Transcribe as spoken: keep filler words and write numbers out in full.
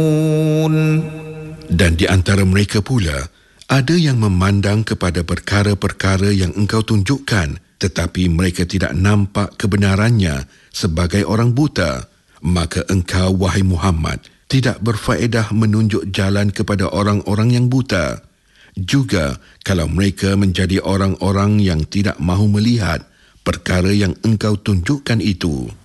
Dan di antara mereka pula, ada yang memandang kepada perkara-perkara yang engkau tunjukkan, tetapi mereka tidak nampak kebenarannya sebagai orang buta. Maka engkau, wahai Muhammad, tidak berfaedah menunjuk jalan kepada orang-orang yang buta. Juga kalau mereka menjadi orang-orang yang tidak mahu melihat perkara yang engkau tunjukkan itu.